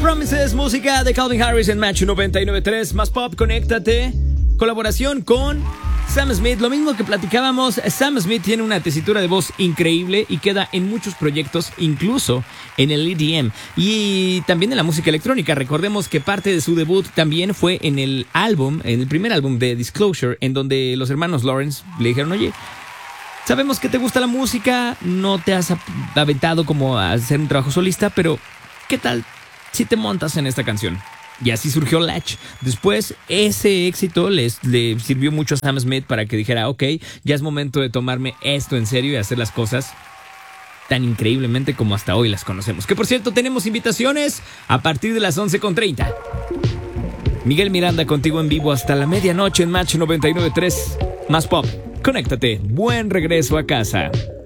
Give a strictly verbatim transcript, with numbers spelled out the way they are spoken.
Promises, música de Calvin Harris en Match noventa y nueve punto tres. Más pop, conéctate. Colaboración con Sam Smith. Lo mismo que platicábamos, Sam Smith tiene una tesitura de voz increíble y queda en muchos proyectos, incluso en el E D M y también en la música electrónica. Recordemos que parte de su debut también fue en el álbum, en el primer álbum de Disclosure, en donde los hermanos Lawrence le dijeron: oye, sabemos que te gusta la música, no te has aventado como a hacer un trabajo solista, pero ¿qué tal si te montas en esta canción? Y así surgió Latch. Después, ese éxito les, le sirvió mucho a Sam Smith para que dijera: ok, ya es momento de tomarme esto en serio y hacer las cosas tan increíblemente como hasta hoy las conocemos. Que por cierto, tenemos invitaciones a partir de las once con treinta. Miguel Miranda contigo en vivo hasta la medianoche en Match noventa y nueve punto tres. Más pop, conéctate. Buen regreso a casa.